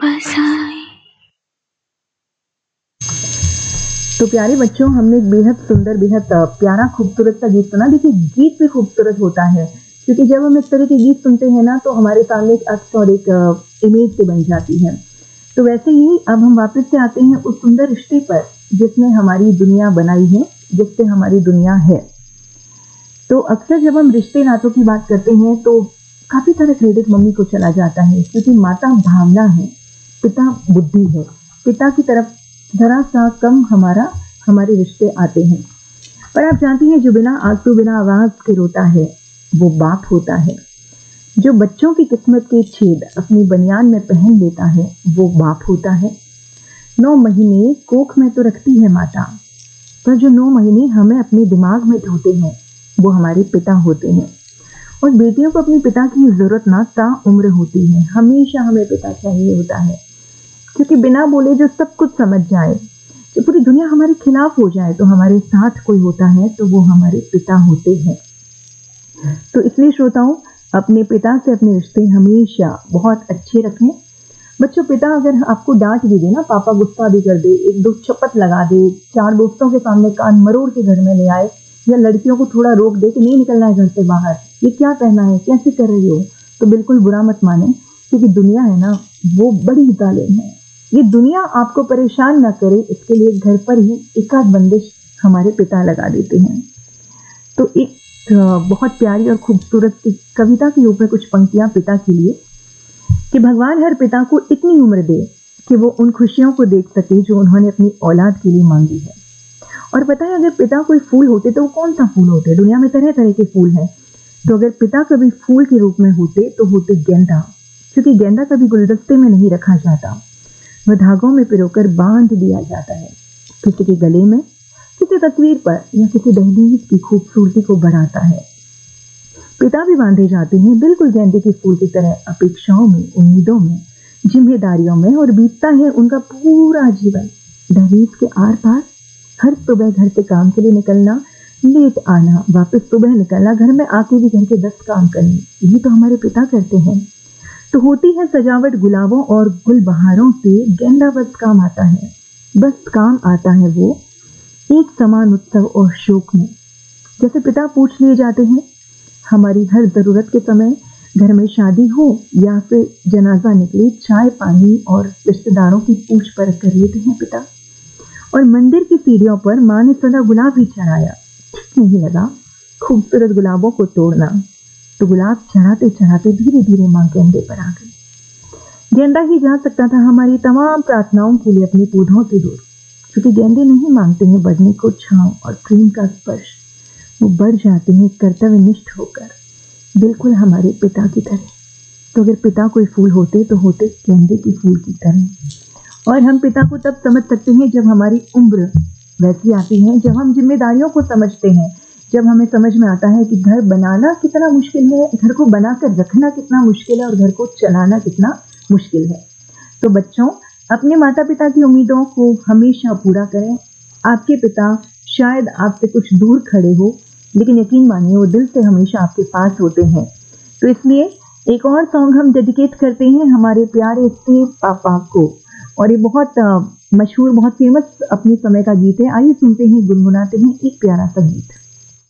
बसाए। तो प्यारे बच्चों, हमने एक बेहद सुंदर, बेहद प्यारा, खूबसूरत सा गीत सुना। देखिए, गीत भी खूबसूरत होता है क्योंकि जब हम इस तरह के गीत सुनते हैं ना, तो हमारे सामने एक अक्स और एक इमेज से बन जाती है। तो वैसे ही अब हम वापस से आते हैं उस सुंदर रिश्ते पर जिसने हमारी दुनिया बनाई है, जिससे हमारी दुनिया है। तो अक्सर जब हम रिश्ते नातों की बात करते हैं तो काफी सारा क्रेडिट मम्मी को चला जाता है, क्योंकि माता भावना है, पिता बुद्धि है। पिता की तरफ जरा सा कम हमारे रिश्ते आते हैं। पर आप जानती हैं, जो बिना आंसू बिना आवाज के रोता है वो बाप होता है। जो बच्चों की किस्मत के छेद अपनी बनियान में पहन लेता है वो बाप होता है। 9 महीने कोख में तो रखती है माता, पर जो 9 महीने हमें अपने दिमाग में ढोते हैं वो हमारे पिता होते हैं। और बेटियों को अपने पिता की जरूरत ना ताउम्र होती है। हमेशा हमें पिता चाहिए होता है, क्योंकि बिना बोले जो सब कुछ समझ जाए, जब पूरी दुनिया हमारे खिलाफ हो जाए तो हमारे साथ कोई होता है तो वो हमारे पिता होते हैं। तो इसलिए श्रोताओं, अपने पिता से अपने रिश्ते हमेशा बहुत अच्छे रखें। बच्चों, पिता अगर आपको डांट भी दे ना, पापा गुस्सा भी कर दे, एक दो चपत लगा दे, 4 दोस्तों के सामने कान मरोड़ के घर में ले आए, या लड़कियों को थोड़ा रोक दे कि नहीं निकलना है घर से बाहर, ये क्या पहना है, कैसे कर रही हो, तो बिल्कुल बुरा मत माने, क्योंकि दुनिया है ना, वो बड़ी जालिम है। ये दुनिया आपको परेशान ना करे, इसके लिए घर पर ही एकाध बंदिश हमारे पिता लगा देते हैं। तो एक बहुत प्यारी और खूबसूरत सी कविता के रूप में कुछ पंक्तियां पिता के लिए, कि भगवान हर पिता को इतनी उम्र दे कि वो उन खुशियों को देख सके जो उन्होंने अपनी औलाद के लिए मांगी है। और पता है, अगर पिता कोई फूल होते तो वो कौन सा फूल होते? दुनिया में तरह तरह के फूल हैं, तो अगर पिता कभी फूल के रूप में होते तो होते गेंदा, क्योंकि गेंदा कभी गुलदस्ते में नहीं रखा जाता, वह धागों में पिरोकर बांध दिया जाता है, किसी के गले में, किसी तस्वीर पर, या किसी दहलीज की खूबसूरती को बढ़ाता है। पिता भी बांधे जाते हैं बिल्कुल गेंदे के फूल की तरह, अपेक्षाओं में, उम्मीदों में, जिम्मेदारियों में, और बीतता है उनका पूरा जीवन दहलीज के आर पार। हर सुबह घर से काम के लिए निकलना, लेट आना, वापस सुबह निकलना, घर में आके भी घर के 10 काम करने, ये तो हमारे पिता करते हैं। तो होती है सजावट गुलाबों और गुलबहारों से, गेंदा बस काम आता है, बस काम आता है वो एक समान उत्सव और शोक में। जैसे पिता पूछ लिए जाते हैं हमारी हर जरूरत के समय, घर में शादी हो या फिर जनाजा निकले, चाय पानी और रिश्तेदारों की पूछ परख कर लेते हैं पिता। और मंदिर की सीढ़ियों पर माँ ने सदा गुलाब ही चढ़ाया, ठीक नहीं लगा खूबसूरत गुलाबों को तोड़ना, तो गुलाब चढ़ाते चढ़ाते धीरे धीरे माँ गेंदे पर आ गई। गेंदा ही जा सकता था हमारी तमाम प्रार्थनाओं के लिए अपने पौधों से दूर, क्योंकि गेंदे नहीं मांगते हैं बढ़ने को छांव और प्रेम का स्पर्श, वो बढ़ जाते हैं कर्तव्यनिष्ठ होकर, बिल्कुल हमारे पिता की तरह। तो अगर पिता कोई फूल होते तो होते गेंदे के फूल की तरह। और हम पिता को तब समझ सकते हैं जब हमारी उम्र वैसी आती है, जब हम जिम्मेदारियों को समझते हैं, जब हमें समझ में आता है कि घर बनाना कितना मुश्किल है, घर को बनाकर रखना कितना मुश्किल है, और घर को चलाना कितना मुश्किल है। तो बच्चों, अपने माता पिता की उम्मीदों को हमेशा पूरा करें। आपके पिता शायद आपसे कुछ दूर खड़े हो, लेकिन यकीन मानिए वो दिल से हमेशा आपके पास होते हैं। तो इसलिए एक और सॉन्ग हम डेडिकेट करते हैं हमारे प्यारे से पापा को, और ये बहुत मशहूर, बहुत फेमस अपने समय का गीत है। आइए सुनते हैं, गुनगुनाते हैं एक प्यारा सा गीत।